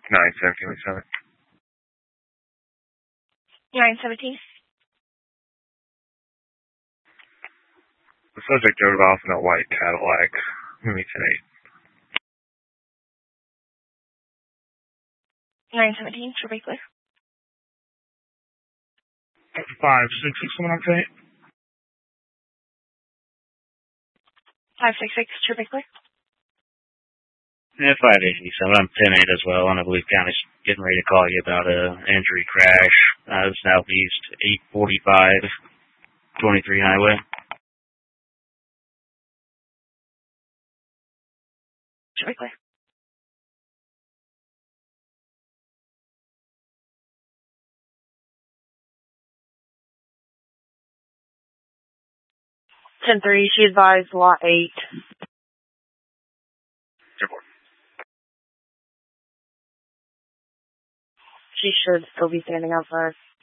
917. 917. The subject drove off in a white Cadillac. Maybe 917, should be clear. 566 coming up to 566, should be clear. Yeah, 587. I'm 10-8 as well, and I believe County's getting ready to call you about an injury crash southeast 845 23 Highway. Should be clear. (10-3), she advised lot 8. She should still be standing outside.